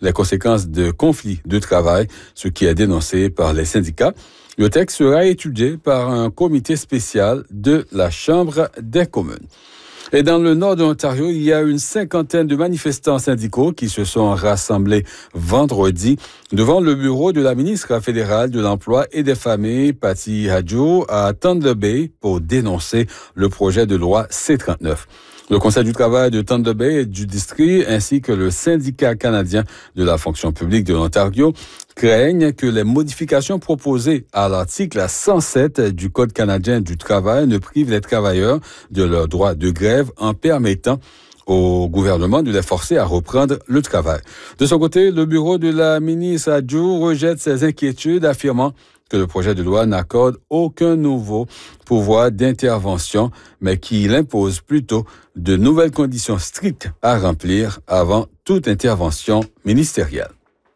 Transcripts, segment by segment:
les conséquences de conflits de travail, ce qui est dénoncé par les syndicats. Le texte sera étudié par un comité spécial de la Chambre des communes. Et dans le nord de l'Ontario, il y a une cinquantaine de manifestants syndicaux qui se sont rassemblés vendredi devant le bureau de la ministre fédérale de l'Emploi et des Familles, Patty Hadjo, à Thunder Bay pour dénoncer le projet de loi C-39. Le Conseil du travail de Thunder Bay et du district, ainsi que le syndicat canadien de la fonction publique de l'Ontario, craignent que les modifications proposées à l'article 107 du Code canadien du travail ne privent les travailleurs de leur droit de grève en permettant au gouvernement de les forcer à reprendre le travail. De son côté, le bureau de la ministre Hadjo rejette ses inquiétudes, affirmant que le projet de loi n'accorde aucun nouveau pouvoir d'intervention, mais qu'il impose plutôt de nouvelles conditions strictes à remplir avant toute intervention ministérielle.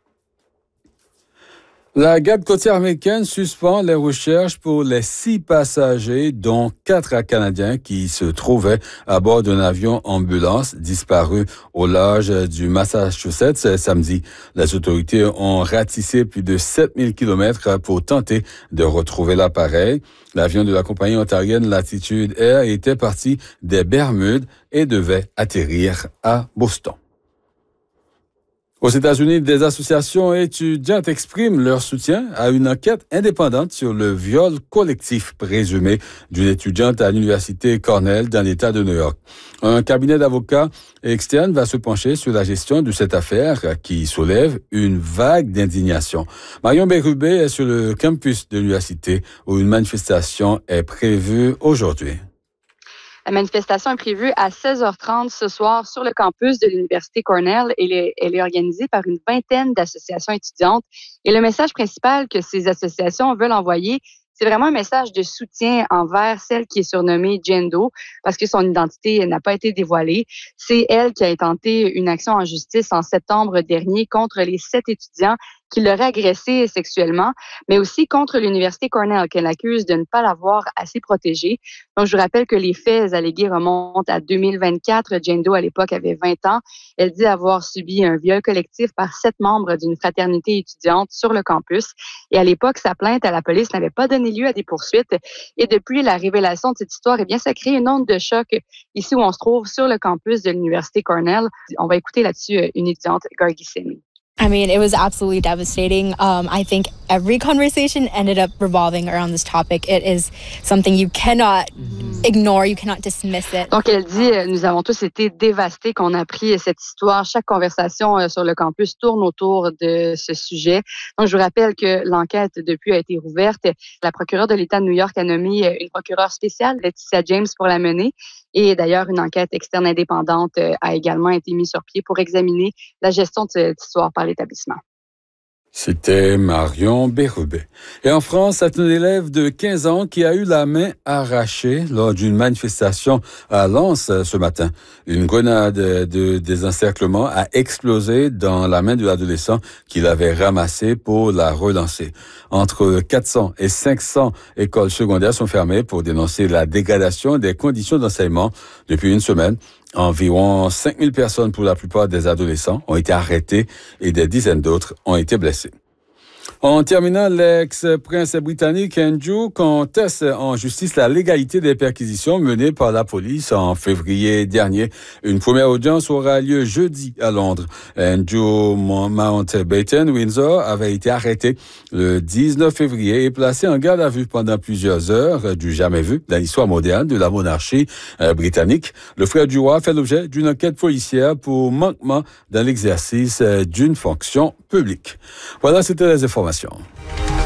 La garde côtière américaine suspend les recherches pour les 6 passagers, dont 4 Canadiens qui se trouvaient à bord d'un avion ambulance disparu au large du Massachusetts samedi. Les autorités ont ratissé plus de 7000 km pour tenter de retrouver l'appareil. L'avion de la compagnie ontarienne Latitude Air était parti des Bermudes et devait atterrir à Boston. Aux États-Unis, des associations étudiantes expriment leur soutien à une enquête indépendante sur le viol collectif présumé d'une étudiante à l'université Cornell dans l'État de New York. Un cabinet d'avocats externe va se pencher sur la gestion de cette affaire qui soulève une vague d'indignation. Marion Bérubé est sur le campus de l'université où une manifestation est prévue aujourd'hui. La manifestation est prévue à 16h30 ce soir sur le campus de l'Université Cornell. Elle est organisée par une vingtaine d'associations étudiantes. Et le message principal que ces associations veulent envoyer, c'est vraiment un message de soutien envers celle qui est surnommée Jane Doe, parce que son identité n'a pas été dévoilée. C'est elle qui a tenté une action en justice en septembre dernier contre les 7 étudiants qui l'auraient agressée sexuellement, mais aussi contre l'Université Cornell, qu'elle accuse de ne pas l'avoir assez protégée. Donc, je vous rappelle que les faits allégués remontent à 2024. Jane Doe, à l'époque, avait 20 ans. Elle dit avoir subi un viol collectif par 7 membres d'une fraternité étudiante sur le campus. Et à l'époque, sa plainte à la police n'avait pas donné lieu à des poursuites. Et depuis la révélation de cette histoire, eh bien, ça crée une onde de choc ici où on se trouve sur le campus de l'Université Cornell. On va écouter là-dessus une étudiante, Gargi Semi. I mean, it was absolutely devastating. I think every conversation ended up revolving around this topic. It is something you cannot ignore, you cannot dismiss it. Donc, elle dit, nous avons tous été dévastés qu'on a appris cette histoire. Chaque conversation sur le campus tourne autour de ce sujet. Donc, je vous rappelle que l'enquête depuis a été rouverte. La procureure de l'État de New York a nommé une procureure spéciale, Laetitia James, pour la mener. Et d'ailleurs, une enquête externe indépendante a également été mise sur pied pour examiner la gestion de cette histoire par l'établissement. C'était Marion Bérubé. Et en France, c'est un élève de 15 ans qui a eu la main arrachée lors d'une manifestation à Lens ce matin. Une grenade de désencerclement a explosé dans la main de l'adolescent qu'il avait ramassée pour la relancer. Entre 400 et 500 écoles secondaires sont fermées pour dénoncer la dégradation des conditions d'enseignement depuis une semaine. Environ 5000 personnes, pour la plupart des adolescents, ont été arrêtées et des dizaines d'autres ont été blessées. En terminant, l'ex-prince britannique Andrew conteste en justice la légalité des perquisitions menées par la police en février dernier. Une première audience aura lieu jeudi à Londres. Andrew Mountbatten Windsor avait été arrêté le 19 février et placé en garde à vue pendant plusieurs heures, du jamais vu dans l'histoire moderne de la monarchie britannique. Le frère du roi fait l'objet d'une enquête policière pour manquement dans l'exercice d'une fonction publique. Voilà, c'était les informations.